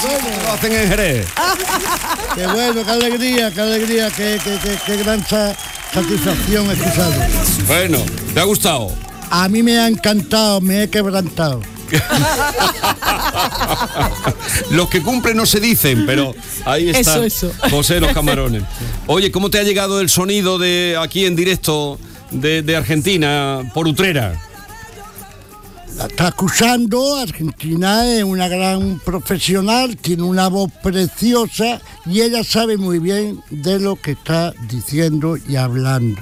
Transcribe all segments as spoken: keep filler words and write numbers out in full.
bueno. Lo hacen en Jerez. Qué bueno, qué alegría, qué alegría, qué, qué, qué, qué gran sa- satisfacción escucharlo. Bueno, ¿te ha gustado? A mí me ha encantado, me he quebrantado. Los que cumplen no se dicen, pero ahí está Eso, eso. José de los Camarones. Oye, ¿cómo te ha llegado el sonido de aquí en directo de, de Argentina por Utrera? La está acusando, Argentina es una gran profesional, tiene una voz preciosa y ella sabe muy bien de lo que está diciendo y hablando.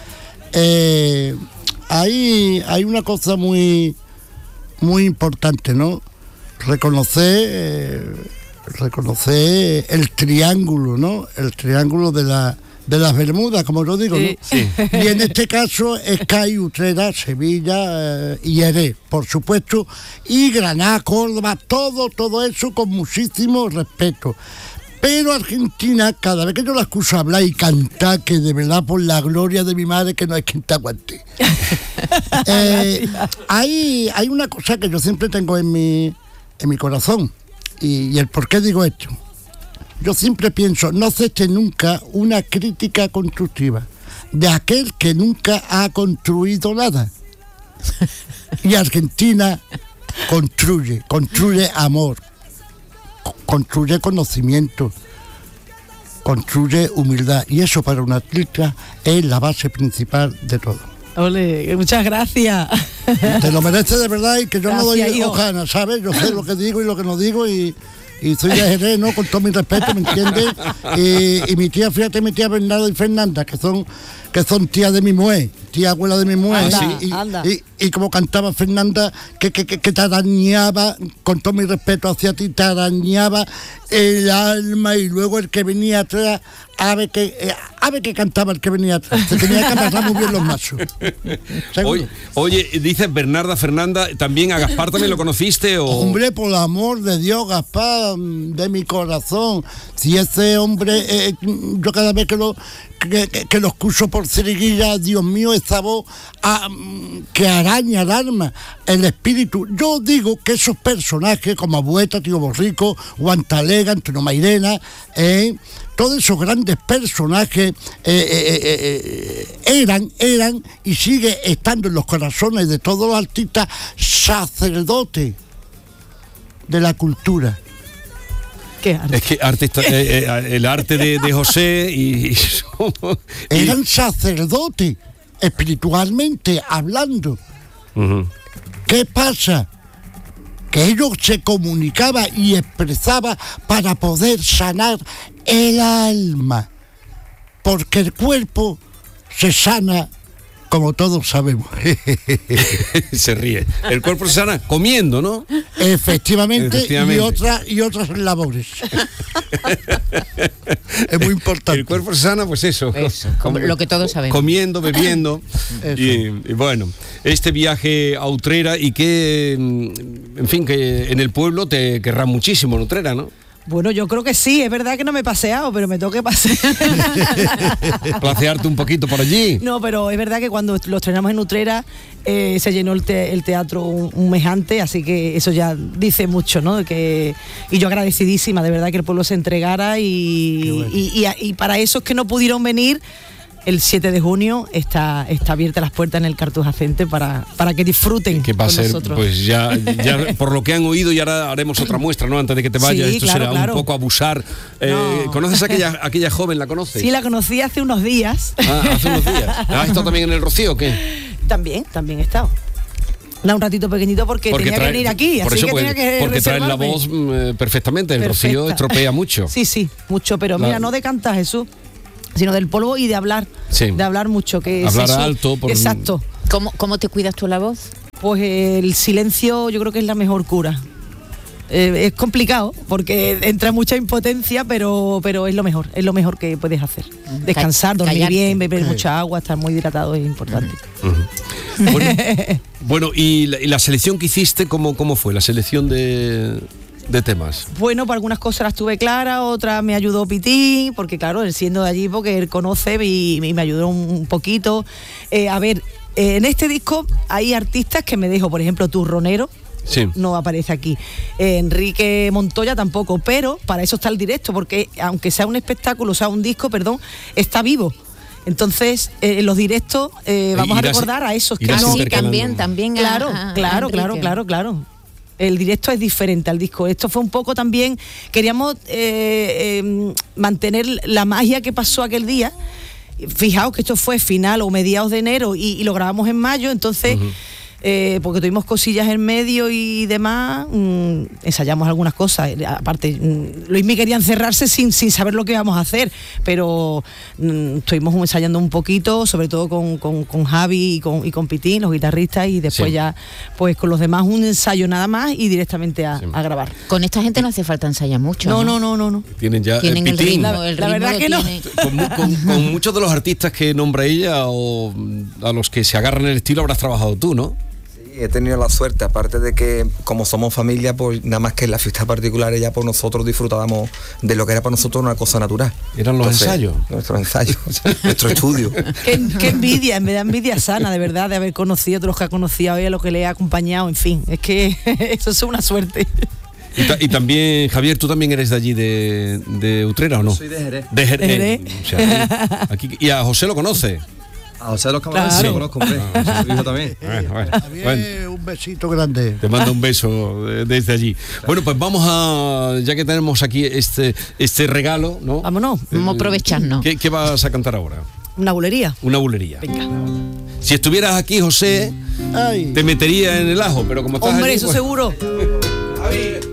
Eh, ahí hay una cosa muy, muy importante, ¿no? Reconocer, eh, reconocer el triángulo, ¿no? El triángulo de la de las Bermudas, como yo digo, ¿no? Sí. Y en este caso es CAI, Utrera, Sevilla eh, y Jerez, por supuesto, y Granada, Córdoba, todo, todo eso con muchísimo respeto. Pero Argentina, cada vez que yo la escucho hablar y cantar, que de verdad por la gloria de mi madre, que no hay quien te aguante. eh, hay, hay una cosa que yo siempre tengo en mi, en mi corazón, y, y el por qué digo esto. Yo siempre pienso, no acepte nunca una crítica constructiva de aquel que nunca ha construido nada. Y Argentina construye, construye amor, construye conocimiento, construye humildad. Y eso para un artista es la base principal de todo. Ole, muchas gracias. Te lo mereces de verdad y que yo Gracias, no doy hijo. hojana, ¿sabes? Yo sé lo que digo y lo que no digo y... Y soy de Jerez, ¿no? Con todo mi respeto, ¿me entiendes? Y, y mi tía, fíjate, mi tía Bernardo y Fernanda, que son que son tías de mi mujer, tía abuela de mi mujer. Anda, y, y- anda. y, y como cantaba Fernanda, que, que, que, que te arañaba, con todo mi respeto hacia ti, te arañaba el alma y luego el que venía atrás, a ver que, eh, a ver que cantaba el que venía atrás. Se tenía que amarrar muy bien los machos. ¿Seguro? Oye, oye, dices Bernarda, Fernanda, ¿también a Gaspar también lo conociste? O... Hombre, por el amor de Dios, Gaspar, de mi corazón. Si ese hombre, eh, yo cada vez que lo que, que, que lo escucho por Ceriguilla, Dios mío, esa voz ah, que araña el alma, el espíritu. Yo digo que esos personajes como Abueta, Tío Borrico, Guantalega, Antonio Mairena, eh, todos esos grandes personajes eh, eh, eh, eh, eran, eran y sigue estando en los corazones de todos los artistas sacerdotes de la cultura. Qué arte. Es que artista, eh, eh, el arte de, de José y... y- Eran sacerdotes, espiritualmente hablando. Ujú. ¿Qué pasa? Que ellos se comunicaban y expresaban para poder sanar el alma. Porque el cuerpo se sana, como todos sabemos. Se ríe. El cuerpo se sana comiendo, ¿no? Efectivamente, Efectivamente. y otras y otras labores. Es muy importante. El cuerpo se sana, pues eso. Eso, como lo que todos sabemos. Comiendo, bebiendo. Eso. y, y bueno, este viaje a Utrera y que, mm, en fin, que en el pueblo te querrán muchísimo en Utrera, ¿no? Bueno, yo creo que sí, es verdad que no me he paseado, pero me tengo que pasear. Placearte un poquito por allí. No, pero es verdad que cuando lo estrenamos en Utrera eh, se llenó el, te- el teatro un, un mes antes, así que eso ya dice mucho, ¿no? De que, y yo agradecidísima, de verdad, que el pueblo se entregara y, Qué bueno. y, y- y para esos que no pudieron venir, el siete de junio está, está abierta las puertas en el Cartuja Center para, para que disfruten Que va a con ser, nosotros. pues ya, ya por lo que han oído, y ahora haremos otra muestra, ¿no? Antes de que te vayas, Sí, esto claro, será claro. un poco abusar. Eh, No. ¿Conoces a aquella, aquella joven? ¿La conoces? Sí, la conocí hace unos días. Ah, hace unos días. ¿Has estado también en el Rocío o qué? También, también he estado. Da un ratito pequeñito porque, tenía que venir aquí, por así eso, que pues, tenía que porque traes la reservarme. voz mm, eh, perfectamente. El Perfecta. Rocío estropea mucho. Sí, sí, mucho, pero La- mira, no de cantar, Jesús, sino del polvo y de hablar. Sí. De hablar mucho. Que es Hablar eso. alto por- Exacto. ¿Cómo, ¿Cómo te cuidas tú la voz? Pues el silencio yo creo que es la mejor cura. Eh, es complicado porque entra mucha impotencia, pero pero es lo mejor, es lo mejor que puedes hacer. Descansar, dormir Callarte. bien, beber mucha agua, estar muy hidratado es importante. Bueno, bueno, y, la, y la selección que hiciste, ¿cómo, cómo fue? La selección de, de temas. Bueno, para algunas cosas las tuve claras, otras me ayudó Pitín, porque claro, él siendo de allí, porque él conoce y, y me ayudó un, un poquito. Eh, a ver, eh, en este disco hay artistas que me dejo, por ejemplo, Turronero, sí. no aparece aquí. Eh, Enrique Montoya tampoco, pero para eso está el directo, porque aunque sea un espectáculo, o sea un disco, perdón, está vivo. Entonces, eh, en los directos eh, vamos Irás, a recordar a esos que irás no... Sí, también, también. Claro, a, a, claro, a claro, claro, claro. El directo es diferente al disco. Esto fue un poco también, queríamos eh, eh, mantener la magia que pasó aquel día. Fijaos que esto fue final o mediados de enero y, y lo grabamos en mayo, entonces... Uh-huh. Eh, porque tuvimos cosillas en medio y demás, mmm, ensayamos algunas cosas. Aparte, mmm, Luismi quería encerrarse sin, sin saber lo que íbamos a hacer, pero mmm, estuvimos ensayando un poquito, sobre todo con, con, con Javi y con, y con Pitín, los guitarristas, y después sí. ya pues con los demás un ensayo nada más y directamente a, sí. a grabar. Con esta gente no hace falta ensayar mucho. No, no, no, no. no. Tienen ya Tienen eh, el Pitín. ritmo, el la, la ritmo verdad que tiene. no. Con, con, con muchos de los artistas que nombra ella o a los que se agarran el estilo habrás trabajado tú, ¿no? He tenido la suerte, aparte de que como somos familia, pues nada más que en las fiestas particulares ya por nosotros disfrutábamos de lo que era para nosotros una cosa natural. Eran los Entonces, ensayos. Nuestros ensayos, nuestro estudio. Qué, qué envidia, me da envidia sana, de verdad, de haber conocido a todos los que ha conocido hoy, a los que le he acompañado, en fin, es que eso es una suerte. Y, ta- y también, Javier, ¿tú también eres de allí, de, de Utrera o no? Yo soy de Jerez. De Jerez. ¿De Jerez? Eh, o sea, aquí, y a José lo conoce. A José de los Camarones Claro. sí lo conozco, hombre. A su hijo también. Bueno, bueno, Javier, bueno. un besito grande. Te mando un beso desde allí. Bueno, pues vamos a, ya que tenemos aquí este, este regalo, ¿no? Vámonos. Vamos a aprovecharnos. ¿Qué, qué vas a cantar ahora? Una bulería. Una bulería. Venga. Si estuvieras aquí, José, Ay. te metería en el ajo, pero como estás Hombre, allí, eso pues- seguro. Javi,